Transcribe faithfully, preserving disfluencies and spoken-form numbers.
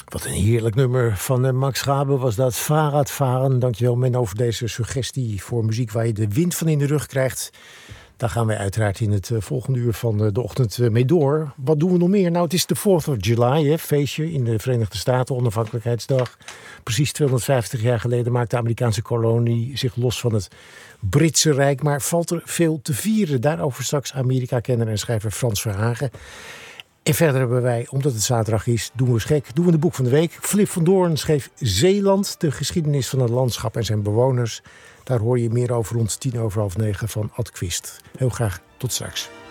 Wat een heerlijk nummer van uh, Max Gabe was dat. Fahrradvaren. Dankjewel Menno voor deze suggestie voor muziek waar je de wind van in de rug krijgt. Daar gaan wij uiteraard in het uh, volgende uur van uh, de ochtend uh, mee door. Wat doen we nog meer? Nou, het is de fourth of July, hè, feestje in de Verenigde Staten, onafhankelijkheidsdag. Precies tweehonderdvijftig jaar geleden maakte de Amerikaanse kolonie zich los van het Britse Rijk. Maar valt er veel te vieren? Daarover straks Amerika-kenner en schrijver Frans Verhagen. En verder hebben wij, omdat het zaterdag is, doen we eens gek, doen we de boek van de week. Flip van Doorn schreef Zeeland, de geschiedenis van het landschap en zijn bewoners. Daar hoor je meer over rond tien over half negen van Ad Quist. Heel graag tot straks.